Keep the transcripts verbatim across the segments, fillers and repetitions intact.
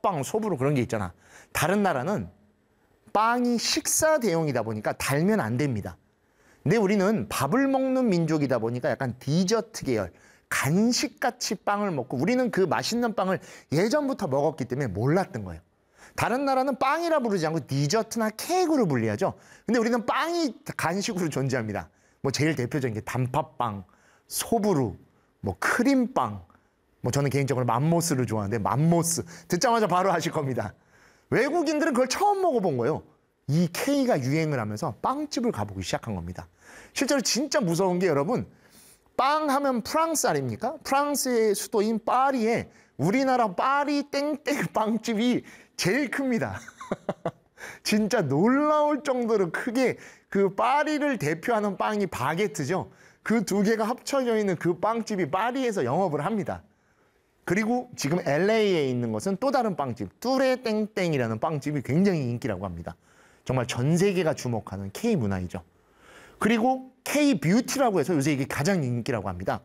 단팥빵, 소부로 그런 게 있잖아. 다른 나라는 빵이 식사 대용이다 보니까 달면 안 됩니다. 근데 우리는 밥을 먹는 민족이다 보니까 약간 디저트 계열, 간식같이 빵을 먹고 우리는 그 맛있는 빵을 예전부터 먹었기 때문에 몰랐던 거예요. 다른 나라는 빵이라 부르지 않고 디저트나 케이크로 불리하죠. 근데 우리는 빵이 간식으로 존재합니다. 뭐 제일 대표적인 게 단팥빵, 소부루, 뭐 크림빵, 뭐 저는 개인적으로 맘모스를 좋아하는데 맘모스 듣자마자 바로 아실 겁니다. 외국인들은 그걸 처음 먹어본 거예요. 이 K가 유행을 하면서 빵집을 가보기 시작한 겁니다. 실제로 진짜 무서운 게 여러분, 빵 하면 프랑스 아닙니까? 프랑스의 수도인 파리에 우리나라 파리 땡땡 빵집이 제일 큽니다. 진짜 놀라울 정도로 크게 그 파리를 대표하는 빵이 바게트죠. 그 두 개가 합쳐져 있는 그 빵집이 파리에서 영업을 합니다. 그리고 지금 엘에이에 있는 것은 또 다른 빵집, 뚜레 땡땡이라는 빵집이 굉장히 인기라고 합니다. 정말 전 세계가 주목하는 K 문화이죠. 그리고 K 뷰티라고 해서 요새 이게 가장 인기라고 합니다.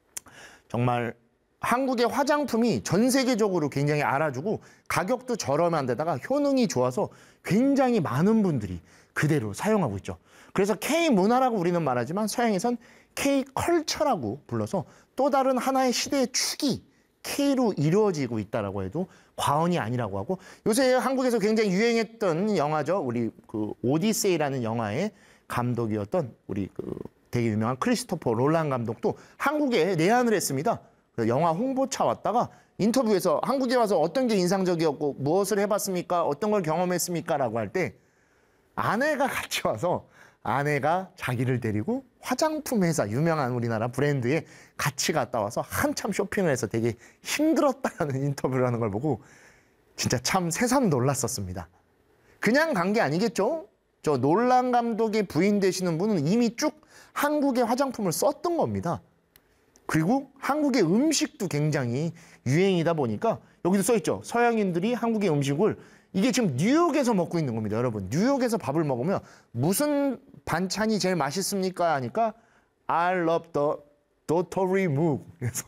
정말 한국의 화장품이 전 세계적으로 굉장히 알아주고 가격도 저렴한 데다가 효능이 좋아서 굉장히 많은 분들이 그대로 사용하고 있죠. 그래서 K 문화라고 우리는 말하지만 서양에선 K 컬처라고 불러서 또 다른 하나의 시대의 축이 K로 이루어지고 있다라고 해도 과언이 아니라고 하고, 요새 한국에서 굉장히 유행했던 영화죠. 우리 그 오디세이라는 영화의 감독이었던 우리 그 되게 유명한 크리스토퍼 롤란 감독도 한국에 내한을 했습니다. 영화 홍보차 왔다가 인터뷰에서 한국에 와서 어떤 게 인상적이었고 무엇을 해봤습니까? 어떤 걸 경험했습니까? 라고 할 때 아내가 같이 와서 아내가 자기를 데리고 화장품 회사, 유명한 우리나라 브랜드에 같이 갔다 와서 한참 쇼핑을 해서 되게 힘들었다는 인터뷰를 하는 걸 보고 진짜 참 새삼 놀랐었습니다. 그냥 간 게 아니겠죠? 저 놀란 감독의 부인 되시는 분은 이미 쭉 한국의 화장품을 썼던 겁니다. 그리고 한국의 음식도 굉장히 유행이다 보니까 여기도 써있죠. 서양인들이 한국의 음식을, 이게 지금 뉴욕에서 먹고 있는 겁니다. 여러분, 뉴욕에서 밥을 먹으면 무슨 반찬이 제일 맛있습니까? 하니까 I love the 도토리 묵. 그래서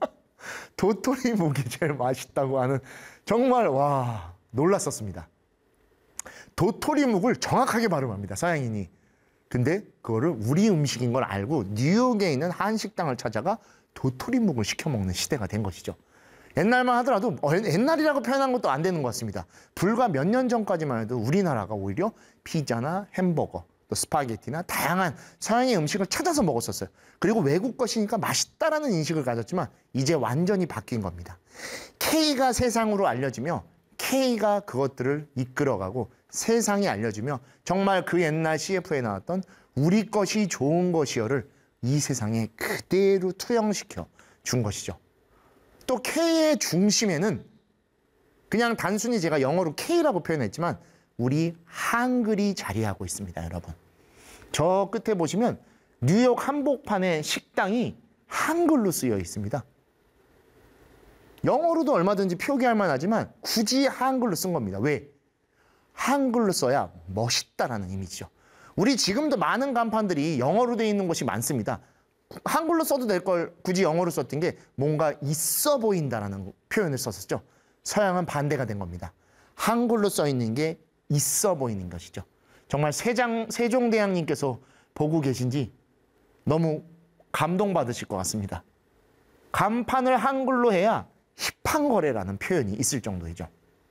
도토리 묵이 제일 맛있다고 하는, 정말 와 놀랐었습니다. 도토리 묵을 정확하게 발음합니다, 서양인이. 근데 그거를 우리 음식인 걸 알고 뉴욕에 있는 한식당을 찾아가 도토리묵을 시켜 먹는 시대가 된 것이죠. 옛날만 하더라도, 어, 옛날이라고 표현한 것도 안 되는 것 같습니다. 불과 몇 년 전까지만 해도 우리나라가 오히려 피자나 햄버거, 또 스파게티나 다양한 서양의 음식을 찾아서 먹었었어요. 그리고 외국 것이니까 맛있다라는 인식을 가졌지만 이제 완전히 바뀐 겁니다. K가 세상으로 알려지며 K가 그것들을 이끌어가고 세상에 알려주며 정말 그 옛날 씨에프에 나왔던 우리 것이 좋은 것이여를 이 세상에 그대로 투영시켜 준 것이죠. 또 K의 중심에는 그냥 단순히 제가 영어로 K라고 표현했지만 우리 한글이 자리하고 있습니다, 여러분. 저 끝에 보시면 뉴욕 한복판에 식당이 한글로 쓰여 있습니다. 영어로도 얼마든지 표기할 만하지만 굳이 한글로 쓴 겁니다. 왜? 한글로 써야 멋있다라는 이미지죠. 우리 지금도 많은 간판들이 영어로 되어 있는 곳이 많습니다. 한글로 써도 될 걸 굳이 영어로 썼던 게 뭔가 있어 보인다라는 표현을 썼었죠. 서양은 반대가 된 겁니다. 한글로 써 있는 게 있어 보이는 것이죠. 정말 세장, 세종대왕님께서 보고 계신지 너무 감동받으실 것 같습니다. 간판을 한글로 해야 힙한 거래라는 표현이 있을 정도이죠.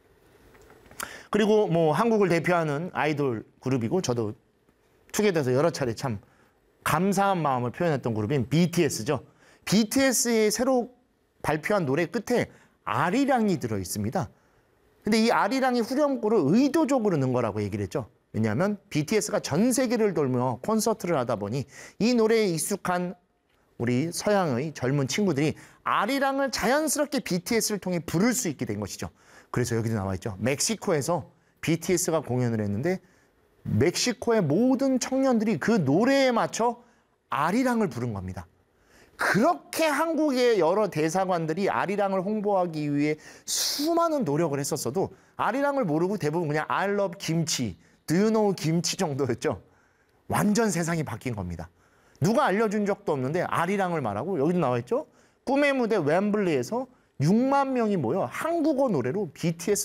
그리고 뭐 한국을 대표하는 아이돌 그룹이고 저도 투게더에서 여러 차례 참 감사한 마음을 표현했던 그룹인 비티에스죠. 비티에스의 새로 발표한 노래 끝에 아리랑이 들어 있습니다. 근데 이 아리랑이 후렴구를 의도적으로 넣은 거라고 얘기를 했죠. 왜냐하면 비티에스가 전 세계를 돌며 콘서트를 하다 보니 이 노래에 익숙한 우리 서양의 젊은 친구들이 아리랑을 자연스럽게 비티에스를 통해 부를 수 있게 된 것이죠. 그래서 여기도 나와 있죠. 멕시코에서 비티에스가 공연을 했는데 멕시코의 모든 청년들이 그 노래에 맞춰 아리랑을 부른 겁니다. 그렇게 한국의 여러 대사관들이 아리랑을 홍보하기 위해 수많은 노력을 했었어도 아리랑을 모르고 대부분 그냥 I love 김치, do you know 김치 정도였죠. 완전 세상이 바뀐 겁니다. 누가 알려준 적도 없는데 아리랑을 말하고, 여기도 나와 있죠. 꿈의 무대 웸블리에서 육만 명이 모여 한국어 노래로 비티에스